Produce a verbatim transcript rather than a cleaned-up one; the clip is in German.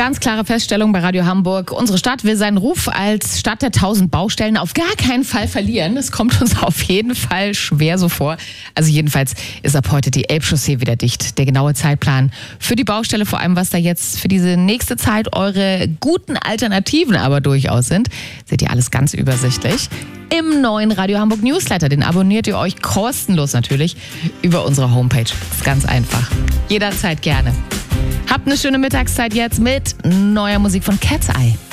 Ganz klare Feststellung bei Radio Hamburg. Unsere Stadt will seinen Ruf als Stadt der tausend Baustellen auf gar keinen Fall verlieren. Das kommt uns auf jeden Fall schwer so vor. Also jedenfalls ist ab heute die Elbchaussee wieder dicht. Der genaue Zeitplan für die Baustelle, vor allem was da jetzt für diese nächste Zeit eure guten Alternativen aber durchaus sind, seht ihr alles ganz übersichtlich im neuen Radio Hamburg Newsletter. Den abonniert ihr euch kostenlos natürlich über unsere Homepage. Das ist ganz einfach. Jederzeit gerne. Habt eine schöne Mittagszeit jetzt mit neuer Musik von Cat's Eye.